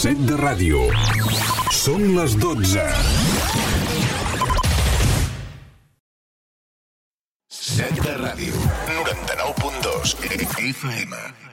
Set de ràdio. Són les 12. Set de ràdio. 99.2 FM.